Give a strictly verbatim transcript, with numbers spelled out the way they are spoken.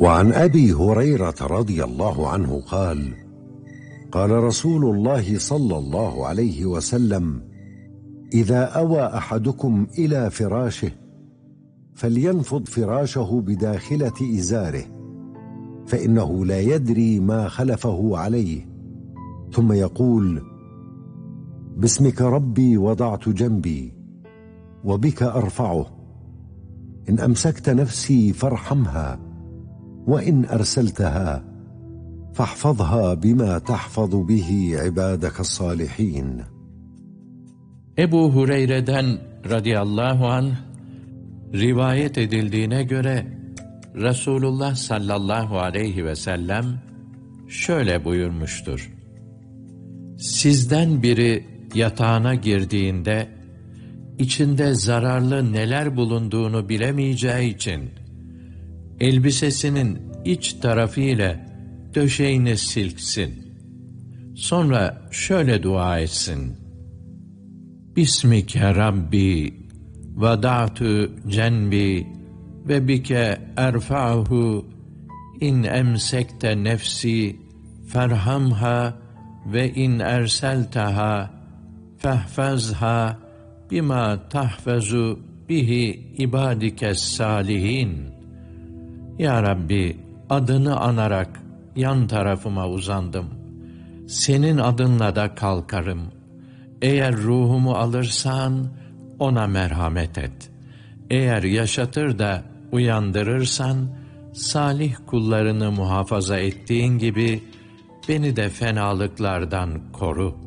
وعن أبي هريرة رضي الله عنه قال: قال رسول الله صلى الله عليه وسلم: إذا أوى أحدكم إلى فراشه فلينفض فراشه بداخلة إزاره، فإنه لا يدري ما خلفه عليه، ثم يقول: باسمك ربي وضعت جنبي وبك أرفعه، إن أمسكت نفسي فارحمها، وإن أرسلتها فاحفظها بما تحفظ به عبادك الصالحين. Ebu Hureyre'den radıyallahu anh rivayet edildiğine göre Resulullah sallallahu aleyhi ve sellem şöyle buyurmuştur: Sizden biri yatağına girdiğinde içinde zararlı neler bulunduğunu bilemeyeceği için elbisesinin iç tarafı ile döşeğini silksin. Sonra şöyle dua etsin: Bismike Rabbi vada'tu cenbi ve bike erfa'hu, in emsekte nefsi ferhamha ve in erseltaha fehfazha bima tahfazu bihi ibadikes salihin. Ya Rabbi, adını anarak yan tarafıma uzandım. Senin adınla da kalkarım. Eğer ruhumu alırsan ona merhamet et. Eğer yaşatır da uyandırırsan salih kullarını muhafaza ettiğin gibi beni de fenalıklardan koru.